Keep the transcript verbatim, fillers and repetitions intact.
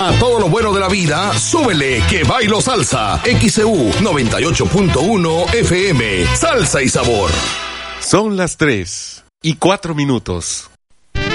A todo lo bueno de la vida, súbele que bailo salsa. X C U noventa y ocho punto uno F M. Salsa y sabor. Son las tres y cuatro minutos.